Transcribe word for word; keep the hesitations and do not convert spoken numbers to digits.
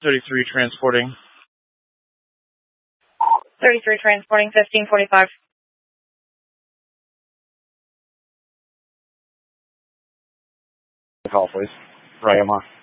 thirty-three transporting. thirty-three transporting, fifteen forty-five. Call, please. Right, I'm on.